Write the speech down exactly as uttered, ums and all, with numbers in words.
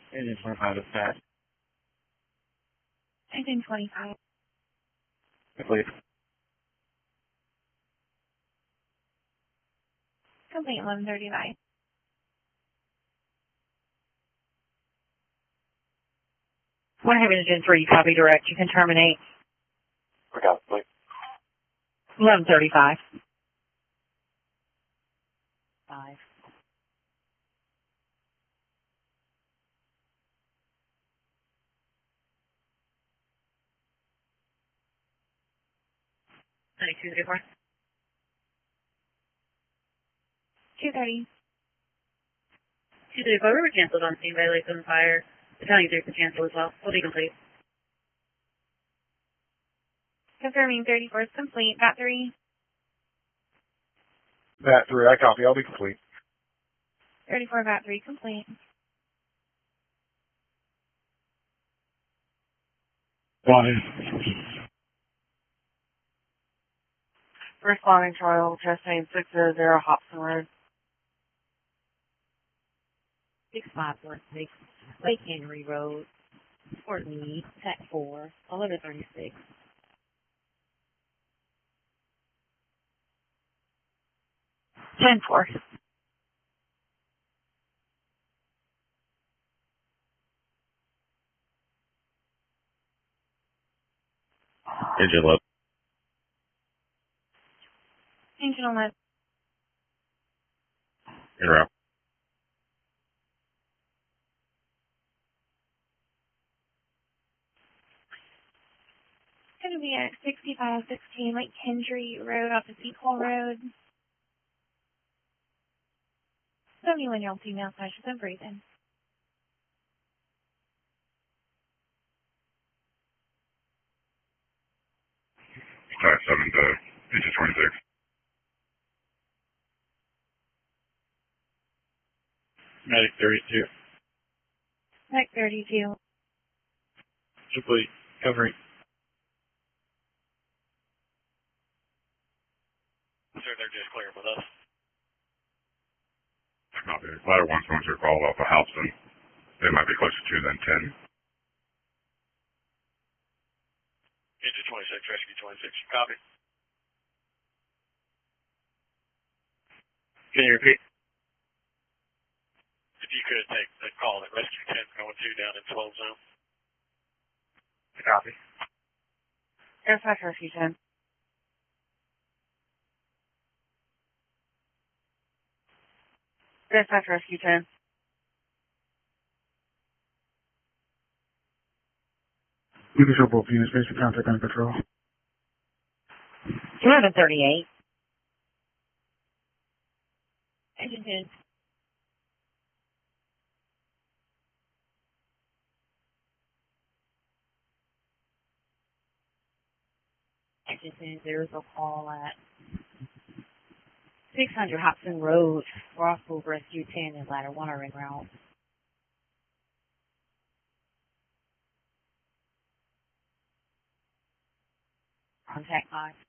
Engine twenty-five is fast. Engine twenty-five. Complete. Complete eleven thirty-nine. One Heavy Engine three, copy direct. You can terminate. Forgot, please. eleven thirty-five. Five. ninety-two thirty-four. two thirty. two thirty-four, we were canceled on scene violation fire. The county three to cancel as well. Will be complete. Confirming thirty-four is complete. Bat three. Bat three, I copy. I'll be complete. thirty-four, bat three, complete. One. Responding to Royal Chastain six zero zero Hobson Road. six five four six, Lake Henry Road, Fort Meade, Tech four, eleven thirty-six. ten four. Engine low. Engine eleven. In route. Going to be at sixty-five sixteen Lake Henry Road off of Sequel Road. seventy-one-year-old female, conscious and breathing. Type seven to engine twenty-six. Medic thirty-two. Medic thirty-two. Complete. Covering. Sir, they're just clear with us. Copy. Ladder one's going to call off of Halston. They might be closer to than ten. Engine twenty-six, rescue twenty-six. Copy. Can you repeat? If you could take the call at rescue ten going two down in twelve zone. Copy. Dispatch Rescue ten. Dispatch Rescue ten. You can show both units based on contact on patrol. eleven thirty-eight. Engine ten. Engine ten, there's a call at six hundred Hobson Road, Rossville Rescue ten and Ladder one are en route. Contact five.